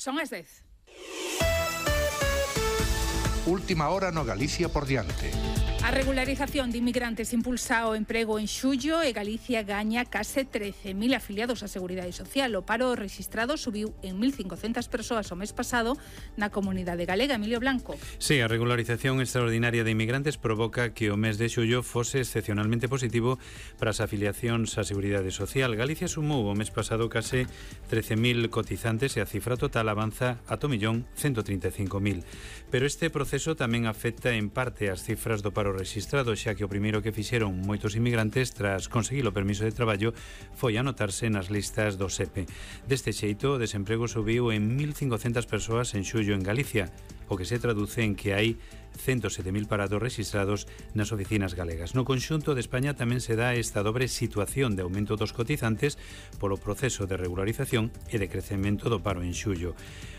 Son as 10. Última hora no Galicia por diante. A regularización de inmigrantes impulsa o emprego en xullo e Galicia gaña case 13.000 afiliados á Seguridade Social. O paro rexistrado subiu en 1.500 persoas o mes pasado na comunidade galega. Emilio Blanco. Sí, a regularización extraordinaria de inmigrantes provoca que o mes de xullo fose excepcionalmente positivo para as afiliacións á Seguridade Social. Galicia sumou o mes pasado case 13.000 cotizantes e a cifra total avanza a 1.135.000. Pero este proceso tamén afecta en parte as cifras do paro rexistrado, xa que o primeiro que fixeron moitos inmigrantes tras conseguir o permiso de traballo foi anotarse nas listas do SEPE. Deste xeito, o desemprego subiu en 1.500 persoas en xullo en Galicia, o que se traduce en que hai 107.000 parados registrados nas oficinas galegas. No conxunto de España tamén se dá esta dobre situación de aumento dos cotizantes polo proceso de regularización e de crecemento do paro en xullo.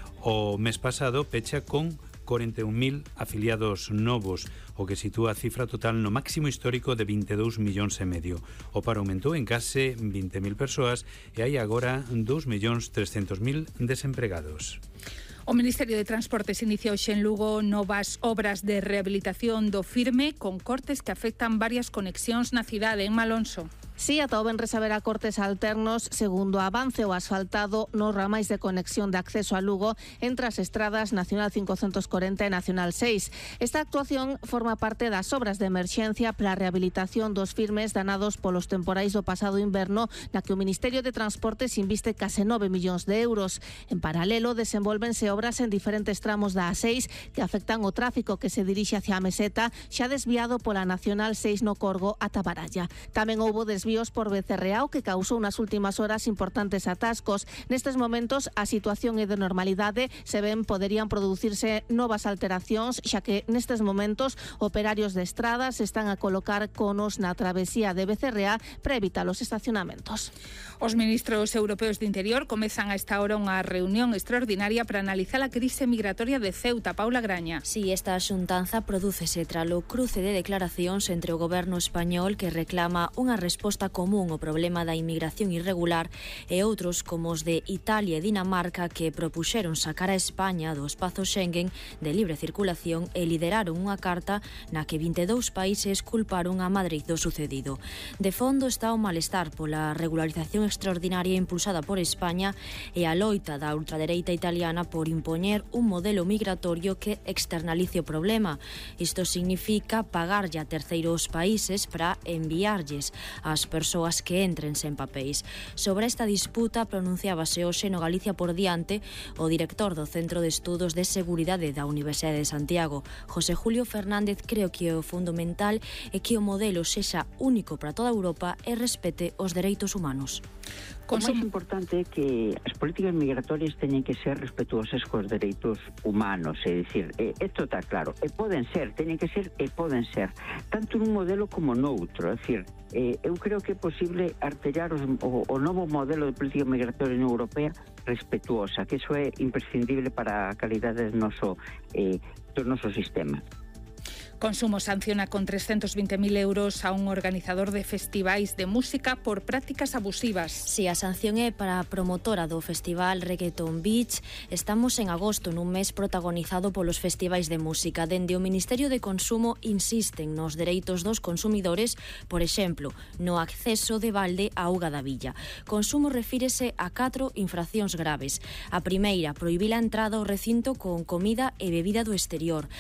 O mes pasado pecha con 41.000 afiliados novos, o que sitúa a cifra total no máximo histórico de 22,5 millóns. O paro aumentou en case 20.000 persoas e hai agora 2.300.000 desempregados. O Ministerio de Transportes inicia hoxe en Lugo novas obras de rehabilitación do Firme con cortes que afectan varias conexións na cidade. En Malonso. Sí, ata o venres haberá cortes alternos segundo avance o asfaltado nos ramais de conexión de acceso a Lugo entre as estradas Nacional 540 e Nacional 6. Esta actuación forma parte das obras de emerxencia para a rehabilitación dos firmes danados polos temporais do pasado inverno, na que o Ministerio de Transportes inviste case 9 millóns de euros. En paralelo, desenvólvense obras en diferentes tramos da A6 que afectan o tráfico que se dirixe hacia a Meseta, xa desviado pola Nacional 6 no Corgo ata Baralla. Tamén houbo desvíos por Becerreao que causou nas últimas horas importantes atascos. Nestes momentos a situación é de normalidade, se ven poderían producirse novas alteracións, xa que nestes momentos operarios de estradas están a colocar conos na travesía de Becerreá para evitar os estacionamentos. Os ministros europeos de Interior comezan a esta hora unha reunión extraordinaria para analizar a crise migratoria de Ceuta. Paula Graña. Si, esta xuntanza prodúcese tralo cruce de declaracións entre o goberno español que reclama unha resposta común ao problema da inmigración irregular e outros como os de Italia e Dinamarca que propuxeron sacar a España do espazo Schengen de libre circulación e lideraron unha carta na que 22 países culparon a Madrid do sucedido. De fondo está o malestar pola regularización extraordinaria impulsada por España e a loita da ultradereita italiana por impoñer un modelo migratorio que externalice o problema. Isto significa pagarlle a terceiros países para enviarlles as persoas que entren sen papéis. Sobre esta disputa pronunciábase hoxe no Galicia por diante o director do Centro de Estudos de Seguridade da Universidade de Santiago, José Julio Fernández. Creo que o fundamental é que o modelo sexa único para toda Europa e respete os dereitos humanos. O máis importante é que as políticas migratorias teñen que ser respetuosas cos dereitos humanos, é dicir, isto está claro, e poden ser, teñen que ser e poden ser, tanto nun modelo como noutro, é dicir, eu creo que é posible artellar o novo modelo de política migratoria europea respetuosa, que iso é imprescindible para a calidade do noso sistema. Consumo sanciona con 320.000 euros a un organizador de festivais de música por prácticas abusivas. Si, a sanción é para a promotora do festival Reggaeton Beach. Estamos en agosto, nun mes protagonizado polos festivais de música. Dende o Ministerio de Consumo insisten nos dereitos dos consumidores, por exemplo, no acceso de balde á auga da villa. Consumo refírese a 4 infraccións graves. A primeira, prohibir a entrada ao recinto con comida e bebida do exterior.